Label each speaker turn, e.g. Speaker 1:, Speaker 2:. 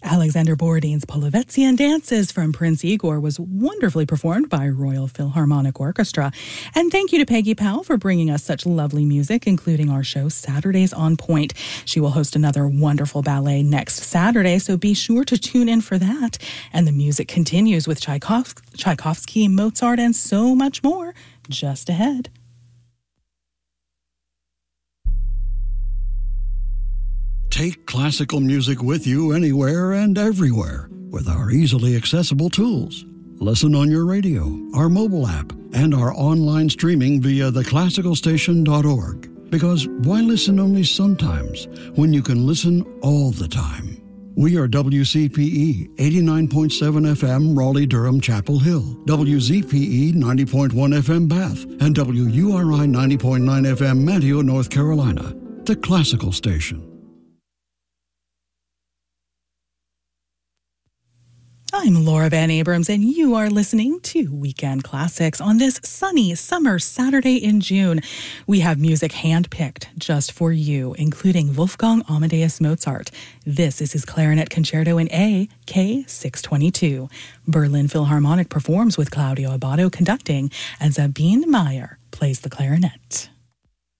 Speaker 1: Alexander Borodin's Polovetzian Dances from Prince Igor was wonderfully performed by Royal Philharmonic Orchestra. And thank you to Peggy Powell for bringing us such lovely music, including our show Saturdays on Point. She will host another wonderful ballet next Saturday, so be sure to tune in for that. And the music continues with Tchaikovsky, Mozart, and so much more just ahead.
Speaker 2: Take classical music with you anywhere and everywhere with our easily accessible tools. Listen on your radio, our mobile app, and our online streaming via theclassicalstation.org. Because why listen only sometimes when you can listen all the time? We are WCPE 89.7 FM Raleigh-Durham Chapel Hill, WZPE 90.1 FM Bath, and WURI 90.9 FM Manteo, North Carolina. The Classical Station.
Speaker 1: I'm Laura Van Abrams, and you are listening to Weekend Classics on this sunny summer Saturday in June. We have music handpicked just for you, including Wolfgang Amadeus Mozart. This is his clarinet concerto in A, K622. Berlin Philharmonic performs with Claudio Abbado conducting, and Sabine Meyer plays the clarinet.